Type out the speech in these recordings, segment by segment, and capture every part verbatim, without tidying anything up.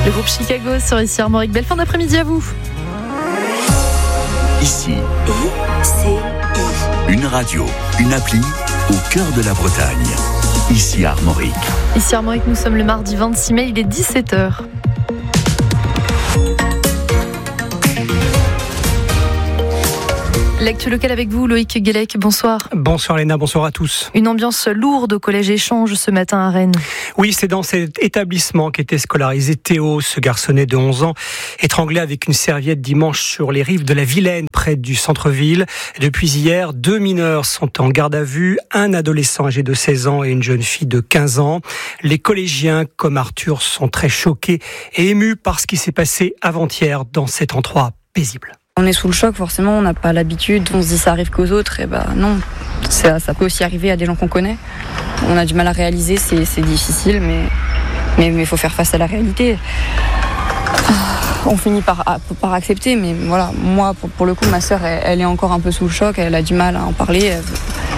Le groupe Chicago sur Ici Armorique. Belle fin d'après-midi à vous. Ici, I C I. une radio, une appli au cœur de la Bretagne. Ici Armorique. Ici Armorique, nous sommes le mardi vingt-six mai, il est dix-sept heures. L'actu locale avec vous, Loïc Guélec, bonsoir. Bonsoir Léna, bonsoir à tous. Une ambiance lourde au collège Échange ce matin à Rennes. Oui, c'est dans cet établissement qu'était scolarisé Théo, ce garçonnet de onze ans, étranglé avec une serviette dimanche sur les rives de la Vilaine, près du centre-ville. Depuis hier, deux mineurs sont en garde à vue, un adolescent âgé de seize ans et une jeune fille de quinze ans. Les collégiens, comme Arthur, sont très choqués et émus par ce qui s'est passé avant-hier dans cet endroit paisible. On est sous le choc, forcément, on n'a pas l'habitude, on se dit ça arrive qu'aux autres, et ben non, ça, ça peut aussi arriver à des gens qu'on connaît. On a du mal à réaliser, c'est, c'est difficile, mais mais mais faut faire face à la réalité. On finit par, par accepter, mais voilà, moi, pour, pour le coup, ma sœur, elle, elle est encore un peu sous le choc, elle a du mal à en parler. Elle,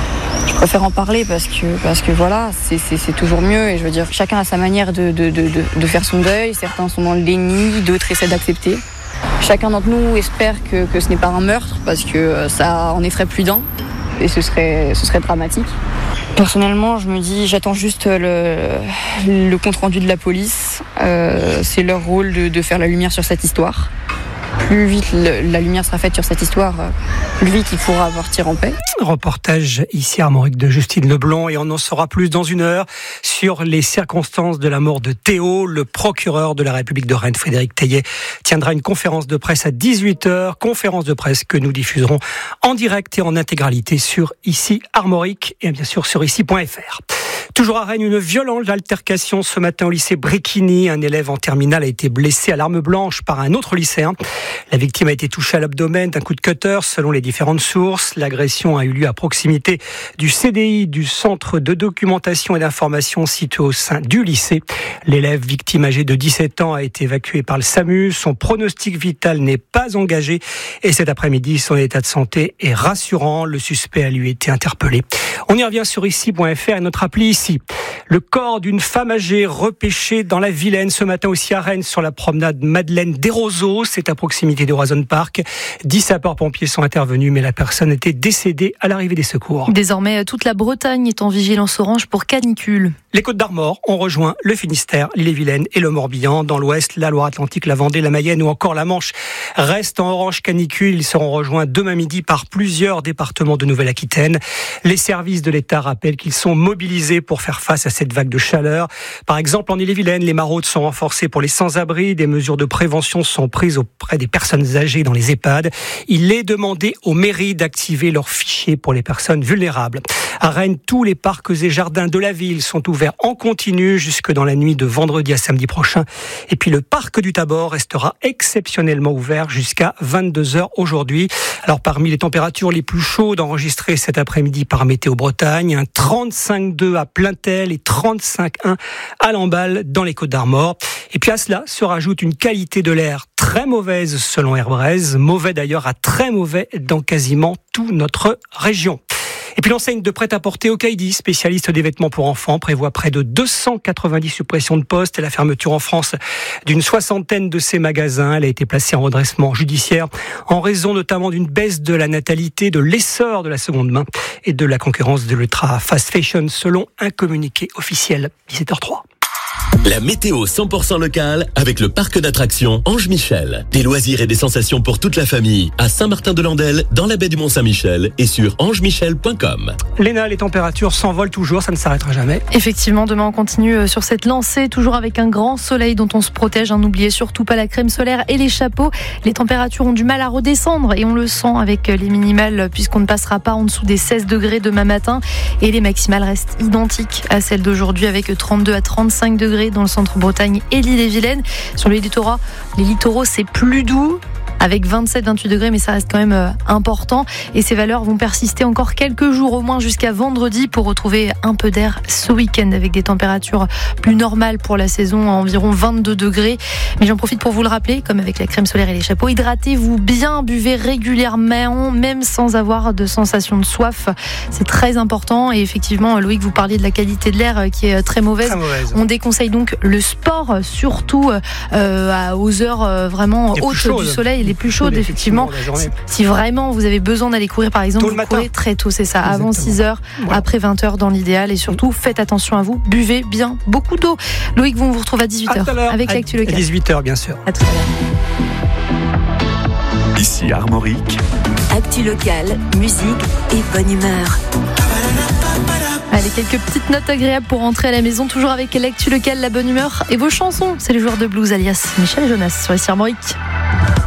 je préfère en parler parce que, parce que voilà, c'est, c'est, c'est toujours mieux, et je veux dire, chacun a sa manière de, de, de, de, de faire son deuil, certains sont dans le déni, d'autres essaient d'accepter. Chacun d'entre nous espère que, que ce n'est pas un meurtre, parce que ça en effraie plus d'un et ce serait, ce serait dramatique. Personnellement, je me dis, j'attends juste le, le compte-rendu de la police. Euh, c'est leur rôle de, de faire la lumière sur cette histoire. Plus vite le, la lumière sera faite sur cette histoire, plus vite il pourra partir en paix. Reportage ici à Armorique de Justine Leblond, et on en saura plus dans une heure sur les circonstances de la mort de Théo. Le procureur de la République de Rennes, Frédéric Teillet, tiendra une conférence de presse à dix-huit heures, conférence de presse que nous diffuserons en direct et en intégralité sur Ici Armorique et bien sûr sur ici point f r. Toujours à Rennes, une violente altercation ce matin au lycée Bréquigny. Un élève en terminale a été blessé à l'arme blanche par un autre lycéen. La victime a été touchée à l'abdomen d'un coup de cutter selon les différentes sources. L'agression a eu lieu à proximité du C D I, du centre de documentation et d'information situé au sein du lycée. L'élève victime âgé de dix-sept ans a été évacué par le SAMU. Son pronostic vital n'est pas engagé et cet après-midi, son état de santé est rassurant. Le suspect a lui été interpellé. On y revient sur ici point f r et notre appli Ici. Le corps d'une femme âgée repêchée dans la Vilaine ce matin aussi à Rennes sur la promenade Madeleine Desroseaux. C'est à proximité de Roison Park. Dix sapeurs-pompiers sont intervenus, mais la personne était décédée à l'arrivée des secours. Désormais, toute la Bretagne est en vigilance orange pour canicule. Les Côtes d'Armor ont rejoint le Finistère, l'Ille-et-Vilaine et le Morbihan. Dans l'Ouest, la Loire-Atlantique, la Vendée, la Mayenne ou encore la Manche restent en orange canicule. Ils seront rejoints demain midi par plusieurs départements de Nouvelle-Aquitaine. Les services de l'État rappellent qu'ils sont mobilisés pour faire face à cette vague de chaleur. Par exemple, en Ille-et-Vilaine, les maraudes sont renforcées pour les sans-abri. Des mesures de prévention sont prises auprès des personnes âgées dans les EHPAD. Il est demandé aux mairies d'activer leurs fichiers pour les personnes vulnérables. À Rennes, tous les parcs et jardins de la ville sont ouverts en continu jusque dans la nuit de vendredi à samedi prochain. Et puis le parc du Tabor restera exceptionnellement ouvert jusqu'à vingt-deux heures aujourd'hui. Alors parmi les températures les plus chaudes enregistrées cet après-midi par Météo Bretagne, un trente-cinq deux à Plaintel et trente-cinq un à Lamballe dans les Côtes d'Armor. Et puis à cela se rajoute une qualité de l'air très mauvaise selon Herbrez, mauvais d'ailleurs à très mauvais dans quasiment toute notre région. Et puis l'enseigne de prêt-à-porter Okaïdi, spécialiste des vêtements pour enfants, prévoit près de deux cent quatre-vingt-dix suppressions de postes et la fermeture en France d'une soixantaine de ses magasins. Elle a été placée en redressement judiciaire en raison notamment d'une baisse de la natalité, de l'essor de la seconde main et de la concurrence de l'ultra fast fashion selon un communiqué officiel. dix-sept heures trois. La météo cent pour cent locale avec le parc d'attractions Ange Michel. Des loisirs et des sensations pour toute la famille à Saint-Martin-de-Landelle, dans la baie du Mont-Saint-Michel et sur ange michel point com. Léna, les températures s'envolent toujours, ça ne s'arrêtera jamais. Effectivement, demain on continue sur cette lancée, toujours avec un grand soleil dont on se protège. Hein, n'oubliez surtout pas la crème solaire et les chapeaux. Les températures ont du mal à redescendre et on le sent avec les minimales puisqu'on ne passera pas en dessous des seize degrés demain matin. Et les maximales restent identiques à celles d'aujourd'hui avec trente-deux à trente-cinq degrés dans le centre Bretagne et l'Ille-et-Vilaine. Sur les littoraux, les littoraux c'est plus doux. avec vingt-sept à vingt-huit degrés, mais ça reste quand même euh, important. Et ces valeurs vont persister encore quelques jours, au moins jusqu'à vendredi, pour retrouver un peu d'air ce week-end avec des températures plus normales pour la saison, à environ vingt-deux degrés. Mais j'en profite pour vous le rappeler, comme avec la crème solaire et les chapeaux, hydratez-vous bien, buvez régulièrement, même sans avoir de sensation de soif. C'est très important. Et effectivement, Loïc, vous parliez de la qualité de l'air qui est très mauvaise. Très mauvaise. On déconseille donc le sport, surtout euh, aux heures euh, vraiment les hautes du soleil, les plus chaudes, effectivement. effectivement Si vraiment vous avez besoin d'aller courir, par exemple, tôt le vous matin. courez très tôt, c'est ça, Exactement. avant six heures, Voilà. après vingt heures dans l'idéal. Et surtout, faites attention à vous, buvez bien beaucoup d'eau. Loïc, vous, on vous retrouve à dix-huit heures À tout à l'heure. avec À- l'actu à locale. dix-huit heures, bien sûr. À tout à l'heure. Ici Armorique, Actu locale, musique et bonne humeur. Allez, quelques petites notes agréables pour rentrer à la maison, toujours avec l'actu locale, la bonne humeur et vos chansons. C'est le joueur de blues alias Michel Jonas sur les Armorique.